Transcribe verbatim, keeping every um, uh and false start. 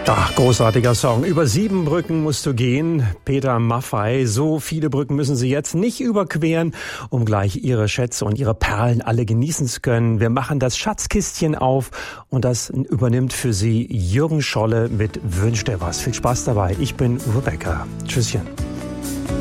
Ach, großartiger Song. Über sieben Brücken musst du gehen, Peter Maffay. So viele Brücken müssen Sie jetzt nicht überqueren, um gleich Ihre Schätze und Ihre Perlen alle genießen zu können. Wir machen das Schatzkistchen auf und das übernimmt für Sie Jürgen Scholle mit Wünsch dir was. Viel Spaß dabei. Ich bin Rebecca. Tschüsschen.